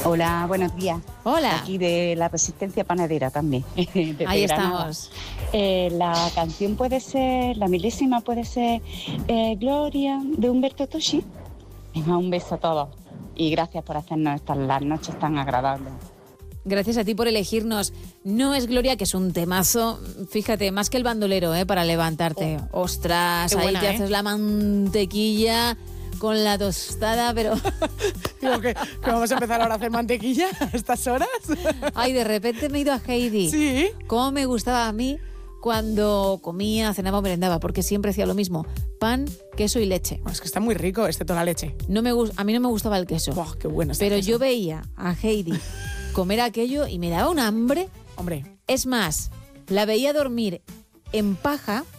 Hola, buenos días. Hola. Aquí de la Resistencia Panadera también. Ahí estamos. La canción puede ser, la milésima puede ser Gloria de Humberto Tocci. Venga, un beso a todos y gracias por hacernos las noches tan agradables. Gracias a ti por elegirnos. No es Gloria, que es un temazo, fíjate, más que el bandolero, para levantarte. Ostras, Qué buena, ahí te haces la mantequilla con la tostada, pero... Digo que vamos a empezar ahora a hacer mantequilla a estas horas. Ay, de repente me he ido a Heidi. Sí. Cómo me gustaba a mí cuando comía, cenaba o merendaba, porque siempre hacía lo mismo. Pan, queso y leche. Bueno, es que está muy rico, excepto la leche. A mí no me gustaba el queso. ¡Buah, qué bueno está Pero el queso! yo veía a Heidi comer aquello y me daba un hambre. Hombre. Es más, la veía dormir en paja